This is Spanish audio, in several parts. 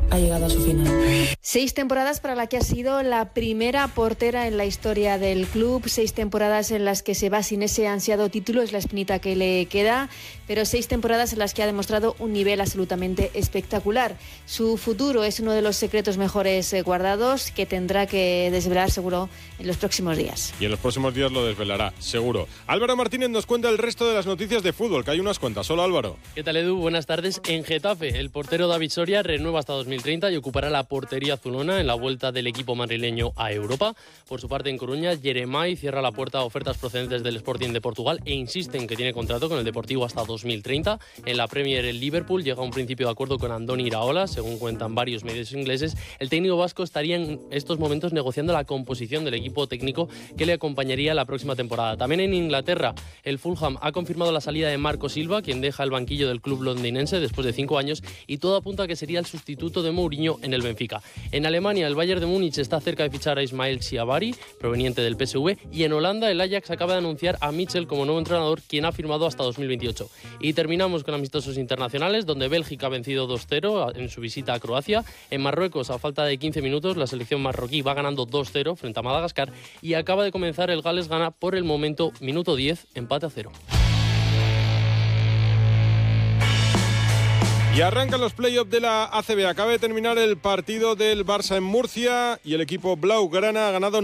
ha llegado a su final. 6 temporadas para la que ha sido la primera portera en la historia del club, 6 temporadas en las que se va sin ese ansiado título, es la espinita que le queda, pero 6 temporadas en las que ha demostrado un nivel absolutamente espectacular. Su futuro es uno de los secretos mejores guardados que tendrá que desvelar seguro en los próximos días. Y en los próximos días lo desvelará, seguro. Álvaro Martínez nos cuenta el resto de las noticias de fútbol, que hay unas cuantas. Hola, Álvaro. ¿Qué tal, Edu? Buenas tardes. En Getafe, el portero David Soria renueva hasta 2030 y ocupará la portería azulona en la vuelta del equipo madrileño a Europa. Por su parte, en Coruña, Jeremai cierra la puerta a ofertas procedentes del Sporting de Portugal e insiste en que tiene contrato con el Deportivo hasta 2030. En la Premier, el Liverpool llega a un principio de acuerdo con Andoni Iraola. Según cuentan varios medios ingleses, el técnico vasco estaría en estos momentos negociando la composición del equipo técnico que le acompañaría la próxima temporada. También en Inglaterra, el Fulham ha confirmado la salida de Marco Silva, quien deja el banquillo del club londinense después de 5 años, y todo apunta a que sería el sustituto de Mourinho en el Benfica. En Alemania, el Bayern de Múnich está cerca de fichar a Ismael Siabari, proveniente del PSV, y en Holanda el Ajax acaba de anunciar a Michel como nuevo entrenador, quien ha firmado hasta 2028. Y terminamos con amistosos internacionales, donde Bélgica ha vencido 2-0 en su visita a Croacia. En Marruecos, a falta de 15 minutos, la selección marroquí va ganando 2-0 frente a Madagascar, y acaba de comenzar el Gales-Ghana por el momento, minuto 10, empate a 0. Y arrancan los play-offs de la ACB. Acaba de terminar el partido del Barça en Murcia y el equipo blaugrana ha ganado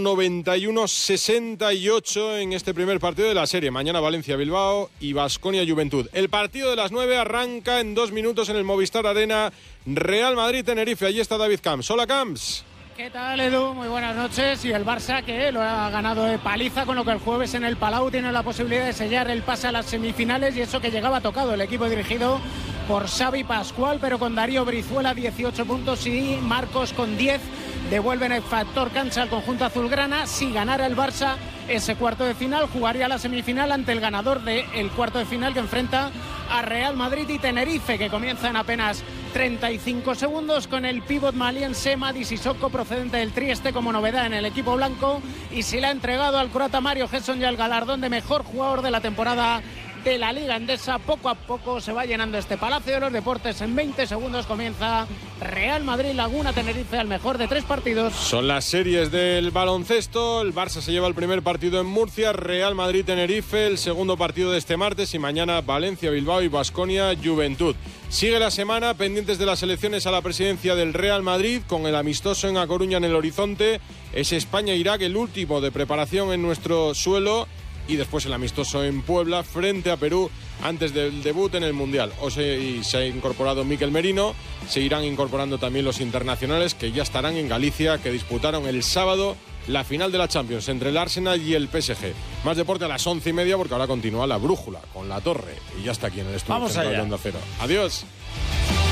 91-68 en este primer partido de la serie. Mañana Valencia-Bilbao y Baskonia-Juventud. El partido de las 9 arranca en 2 minutos en el Movistar Arena. Real Madrid-Tenerife. Allí está David Camps. Hola, Camps. ¿Qué tal, Edu? Muy buenas noches. Y el Barça, que lo ha ganado de paliza, con lo que el jueves en el Palau tiene la posibilidad de sellar el pase a las semifinales, y eso que llegaba tocado el equipo dirigido por Xavi Pascual, pero con Darío Brizuela 18 puntos y Marcos con 10 devuelven el factor cancha al conjunto azulgrana. Si ganara el Barça ese cuarto de final, jugaría la semifinal ante el ganador del cuarto de final, que enfrenta a Real Madrid y Tenerife, que comienza en apenas 35 segundos con el pívot maliense Madi Sissoko, procedente del Trieste, como novedad en el equipo blanco, y se le ha entregado al croata Mario Gesson ya el galardón de mejor jugador de la temporada de la Liga Endesa. Poco a poco se va llenando este Palacio de los Deportes. En 20 segundos comienza Real Madrid Laguna Tenerife, al mejor de 3 partidos. Son las series del baloncesto. El Barça se lleva el primer partido en Murcia, Real Madrid Tenerife el segundo partido de este martes, y mañana Valencia Bilbao y Baskonia Juventud. Sigue la semana pendientes de las elecciones a la presidencia del Real Madrid, con el amistoso en A Coruña en el horizonte. Es España-Irak, el último de preparación en nuestro suelo, y después el amistoso en Puebla frente a Perú antes del debut en el Mundial. Hoy se ha incorporado Mikel Merino, se irán incorporando también los internacionales que ya estarán en Galicia, que disputaron el sábado la final de la Champions entre el Arsenal y el PSG. Más deporte a las 11:30, porque ahora continúa La Brújula con La Torre, y ya está aquí en el estudio. Vamos allá. De Onda Cero. Adiós.